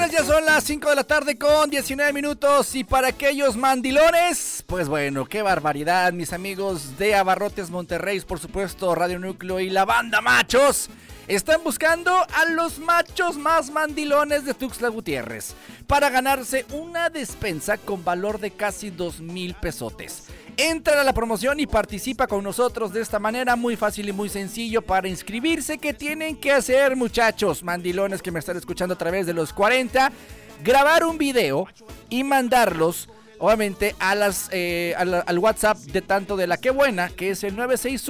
señores, ya son las 5 de la tarde con 19 minutos y para aquellos mandilones, pues bueno, qué barbaridad, mis amigos de Abarrotes Monterrey, por supuesto, Radio Núcleo y la banda Machos, están buscando a los machos más mandilones de Tuxtla Gutiérrez para ganarse una despensa con valor de casi 2,000 pesotes. Entra a la promoción y participa con nosotros de esta manera, muy fácil y muy sencillo. Para inscribirse, ¿qué tienen que hacer, muchachos mandilones que me están escuchando a través de los 40? Grabar un video y mandarlos, obviamente, al WhatsApp de tanto de La Qué Buena, que es el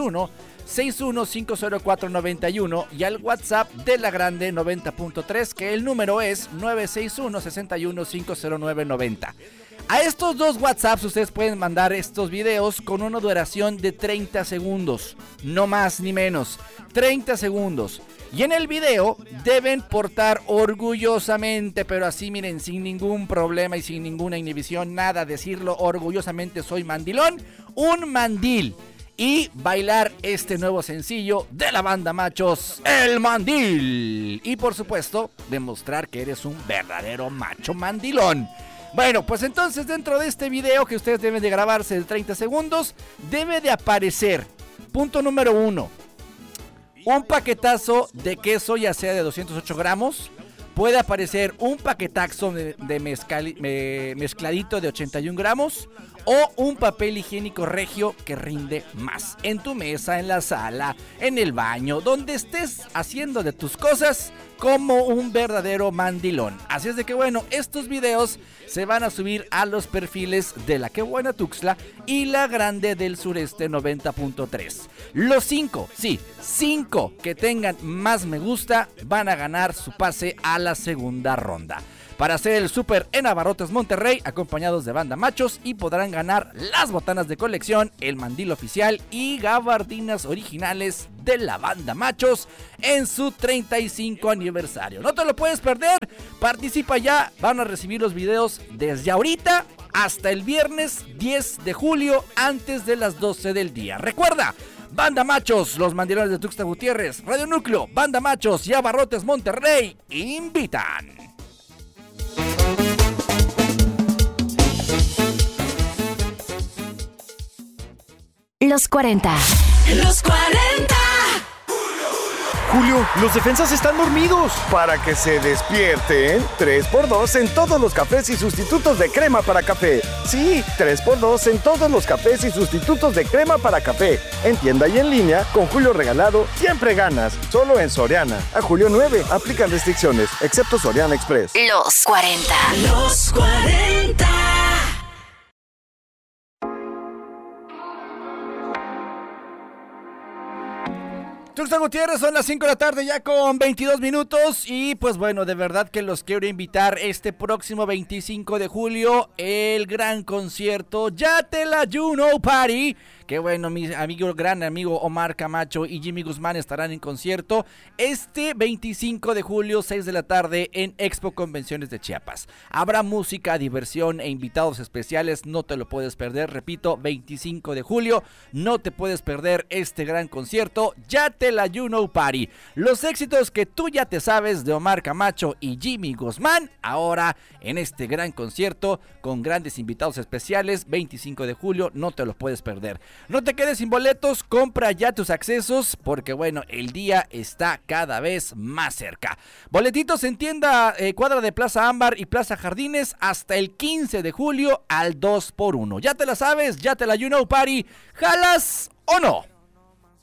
961-6150491, y al WhatsApp de La Grande 90.3, que el número es 961-61-50990. A estos dos WhatsApps ustedes pueden mandar estos videos con una duración de 30 segundos, no más ni menos, 30 segundos. Y en el video deben portar orgullosamente, pero así miren, sin ningún problema y sin ninguna inhibición, nada, decirlo orgullosamente, soy mandilón, un mandil. Y bailar este nuevo sencillo de la banda Machos, El Mandil. Y por supuesto, demostrar que eres un verdadero macho mandilón. Bueno, pues entonces dentro de este video que ustedes deben de grabarse de 30 segundos, debe de aparecer, punto número 1, un paquetazo de queso, ya sea de 208 gramos, puede aparecer un paquetazo de mezcladito de 81 gramos, o un papel higiénico regio que rinde más. En tu mesa, en la sala, en el baño, donde estés haciendo de tus cosas como un verdadero mandilón. Así es de que bueno, estos videos se van a subir a los perfiles de La Qué Buena Tuxtla y La Grande del Sureste 90.3. Los 5 que tengan más me gusta van a ganar su pase a la segunda ronda para hacer el súper en Abarrotes Monterrey, acompañados de banda Machos, y podrán ganar las botanas de colección, el mandil oficial y gabardinas originales de la banda Machos en su 35 aniversario. No te lo puedes perder, participa ya, van a recibir los videos desde ahorita hasta el viernes 10 de julio antes de las 12 del día. Recuerda, banda Machos, los mandilones de Tuxtla Gutiérrez, Radio Núcleo, banda Machos y Abarrotes Monterrey invitan. Los 40. Los 40. Julio, los defensas están dormidos. Para que se despierten, 3x2 en todos los cafés y sustitutos de crema para café. Sí, 3x2 en todos los cafés y sustitutos de crema para café. En tienda y en línea, con Julio regalado, siempre ganas. Solo en Soriana. A julio 9, aplican restricciones, excepto Soriana Express. Los 40. Los 40. Tuxtla Gutiérrez, son las 5 de la tarde ya con 22 minutos y pues bueno, de verdad que los quiero invitar este próximo 25 de julio, el gran concierto Ya Te La You Know Party. Que bueno, mi gran amigo Omar Camacho y Jimmy Guzmán estarán en concierto este 25 de julio, 6 de la tarde en Expo Convenciones de Chiapas. Habrá música, diversión e invitados especiales, no te lo puedes perder. Repito, 25 de julio, no te puedes perder este gran concierto, Ya Te La You Know Party. Los éxitos que tú ya te sabes de Omar Camacho y Jimmy Guzmán, ahora en este gran concierto con grandes invitados especiales, 25 de julio, no te lo puedes perder. No te quedes sin boletos, compra ya tus accesos porque bueno, el día está cada vez más cerca. Boletitos en tienda Cuadra de Plaza Ámbar y Plaza Jardines hasta el 15 de julio al 2x1. Ya te la sabes, Ya Te La You Know Party, ¿jalas o no?